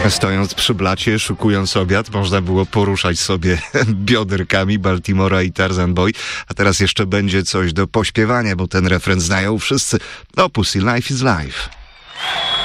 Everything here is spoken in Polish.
Stojąc przy blacie, szykując obiad, można było poruszać sobie bioderkami Baltimora i Tarzan Boy, a teraz jeszcze będzie coś do pośpiewania, bo ten refren znają wszyscy. No, Pussy, Life is Life.